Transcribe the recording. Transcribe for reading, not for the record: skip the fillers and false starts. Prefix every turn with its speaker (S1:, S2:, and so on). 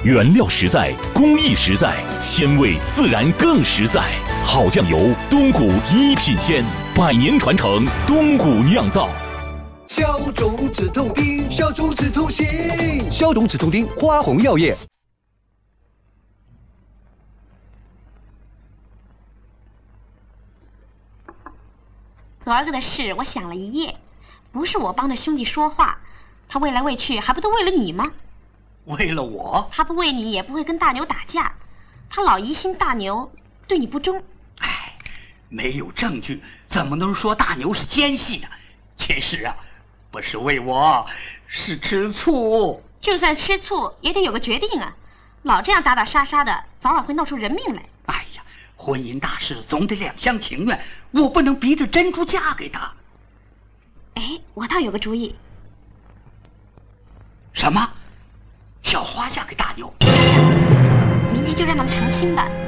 S1: 原料实在，工艺实在，鲜味自然更实在。好酱油，东谷一品鲜，100年传承，东谷酿造。
S2: 消肿止痛丁，消肿止痛行，消肿止痛丁，花红药业。
S3: 昨儿个的事，我想了一夜，不是我帮着兄弟说话，他为来为去，还不都为了你吗？
S4: 为了我？
S3: 他不为你，也不会跟大牛打架。他老疑心大牛对你不忠。
S4: 哎，没有证据，怎么能说大牛是奸细的？其实啊，不是为我，是吃醋。
S3: 就算吃醋，也得有个决定啊！老这样打打杀杀的，早晚会闹出人命来。
S4: 哎呀，婚姻大事总得两厢情愿，我不能逼着珍珠嫁给他。
S3: 哎，我倒有个主意。
S4: 什么？小花嫁给大牛？
S3: 明天就让他们成亲吧。